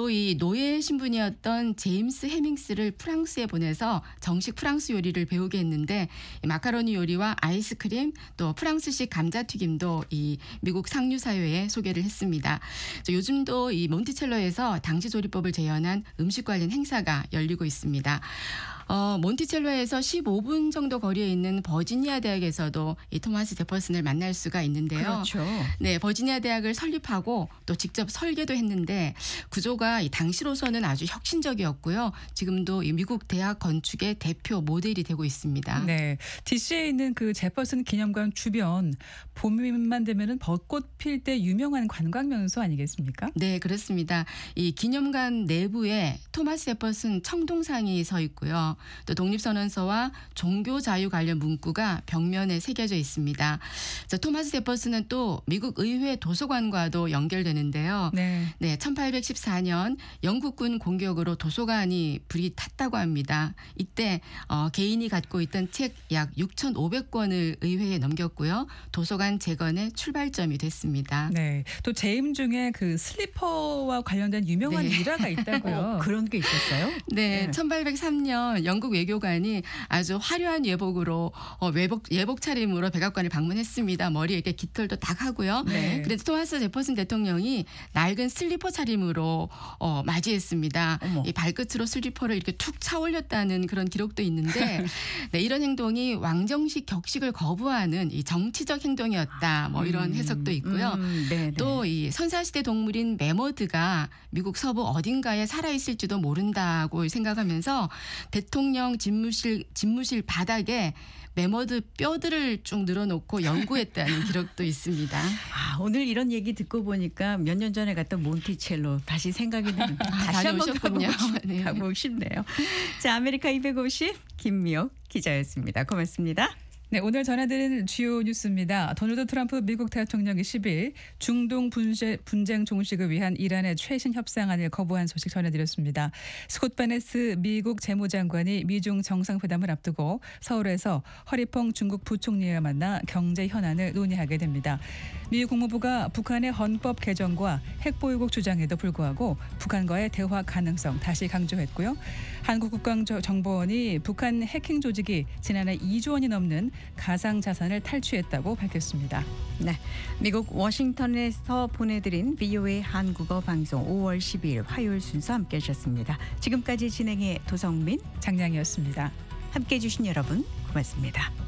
또 이 노예 신분이었던 제임스 해밍스를 프랑스에 보내서 정식 프랑스 요리를 배우게 했는데 이 마카로니 요리와 아이스크림 또 프랑스식 감자튀김도 이 미국 상류 사회에 소개를 했습니다. 요즘도 이 몬티첼로에서 당시 조리법을 재현한 음식 관련 행사가 열리고 있습니다. 몬티첼로에서 15분 정도 거리에 있는 버지니아 대학에서도 이 토마스 제퍼슨을 만날 수가 있는데요. 그렇죠. 네, 버지니아 대학을 설립하고 또 직접 설계도 했는데 구조가 이 당시로서는 아주 혁신적이었고요. 지금도 이 미국 대학 건축의 대표 모델이 되고 있습니다. 네, DC에 있는 그 제퍼슨 기념관 주변 봄만 되면은 벚꽃 필 때 유명한 관광 명소 아니겠습니까? 네, 그렇습니다. 이 기념관 내부에 토마스 제퍼슨 청동상이 서 있고요. 또 독립선언서와 종교 자유 관련 문구가 벽면에 새겨져 있습니다. 토마스 제퍼슨은 또 미국 의회 도서관과도 연결되는데요. 네. 1814년 영국군 공격으로 도서관이 불이 탔다고 합니다. 이때 개인이 갖고 있던 책 약 6,500권을 의회에 넘겼고요. 도서관 재건의 출발점이 됐습니다. 네. 또 재임 중에 그 슬리퍼와 관련된 유명한 일화가 있다고요. 그런 게 있었어요? 네, 1803년 영국 외교관이 아주 화려한 예복으로 예복 차림으로 백악관을 방문했습니다. 머리에 이렇게 깃털도 딱 하고요. 네. 그래서 토마스 제퍼슨 대통령이 낡은 슬리퍼 차림으로 맞이했습니다. 이 발끝으로 슬리퍼를 이렇게 툭 차올렸다는 그런 기록도 있는데 네, 이런 행동이 왕정식 격식을 거부하는 이 정치적 행동이었다. 뭐 이런 해석도 있고요. 또 이 선사시대 동물인 매머드가 미국 서부 어딘가에 살아있을지도 모른다고 생각하면서 대통령 집무실 바닥에 매머드 뼈들을 쭉 늘어놓고 연구했다는 기록도 있습니다. 오늘 이런 얘기 듣고 보니까 몇 년 전에 갔던 몬티첼로 다시 생각이 나는데 다시 한번 다녀오셨군요. 가보고 싶네요. 자, 아메리카 250 김미옥 기자였습니다. 고맙습니다. 네, 오늘 전해드린 주요 뉴스입니다. 도널드 트럼프 미국 대통령이 10일 중동 분쟁 종식을 위한 이란의 최신 협상안을 거부한 소식 전해드렸습니다. 스콧 베네스 미국 재무장관이 미중 정상회담을 앞두고 서울에서 허리펑 중국 부총리와 만나 경제 현안을 논의하게 됩니다. 미 국무부가 북한의 헌법 개정과 핵보유국 주장에도 불구하고 북한과의 대화 가능성 다시 강조했고요. 한국국방정보원이 북한 해킹 조직이 지난해 2조 원이 넘는 가상자산을 탈취했다고 밝혔습니다. 네, 미국 워싱턴에서 보내드린 VOA 한국어 방송 5월 12일 화요일 순서 함께 하셨습니다. 지금까지 진행해 도성민, 장량이었습니다. 함께해 주신 여러분 고맙습니다.